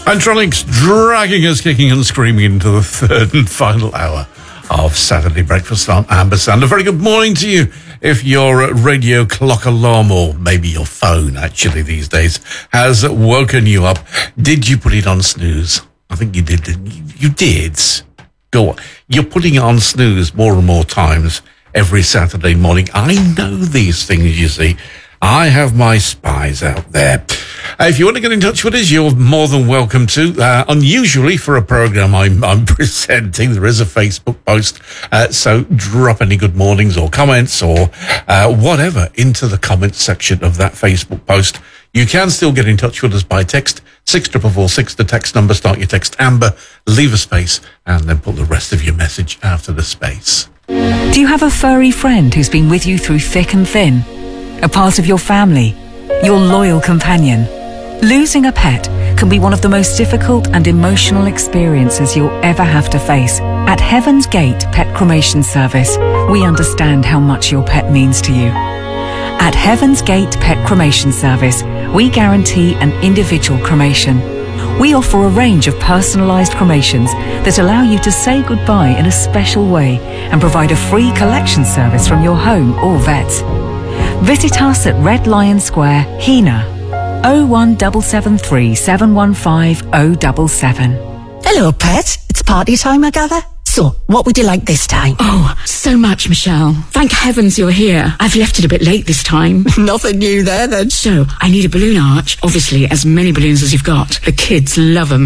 Antronics dragging us kicking and screaming into the third and final hour of Saturday Breakfast on Ambersand. A very good morning to you if your radio clock alarm, or maybe your phone actually these days, has woken you up. Did you put it on snooze? I think you did, didn't you? You did. Go on. You're putting it on snooze more and more times every Saturday morning. I know these things, you see. I have my spies out there. If you want to get in touch with us, you're more than welcome to. Unusually for a program I'm presenting, there is a Facebook post. So drop any good mornings or comments or whatever into the comments section of that Facebook post. You can still get in touch with us by text, 64446, the text number. Start your text Amber, leave a space, and then put the rest of your message after the space. Do you have a furry friend who's been with you through thick and thin? A part of your family, your loyal companion? Losing a pet can be one of the most difficult and emotional experiences you'll ever have to face. At Heaven's Gate Pet Cremation Service, we understand how much your pet means to you. At Heaven's Gate Pet Cremation Service, we guarantee an individual cremation. We offer a range of personalised cremations that allow you to say goodbye in a special way and provide a free collection service from your home or vet. Visit us at Red Lion Square, Hena, 01773 715 077. Hello, pet. It's party time, I gather. So, what would you like this time? Oh, so much, Michelle. Thank heavens you're here. I've left it a bit late this time. Nothing new there, then. So, I need a balloon arch. Obviously, as many balloons as you've got. The kids love them.